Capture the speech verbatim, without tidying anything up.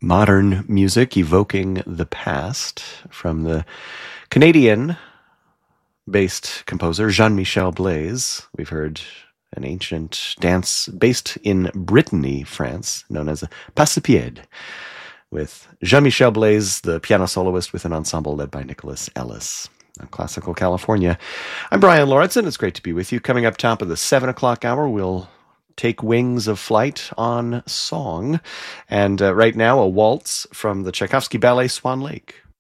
modern music evoking the past from the Canadian-based composer Jean-Michel Blaise. We've heard an ancient dance based in Brittany, France, known as a Passepied, with Jean-Michel Blaise, the piano soloist, with an ensemble led by Nicholas Ellis. On Classical California. I'm Brian Lawrenson. It's great to be with you. Coming up top of the seven o'clock hour, we'll take wings of flight on song. And uh, right now, a waltz from the Tchaikovsky Ballet Swan Lake.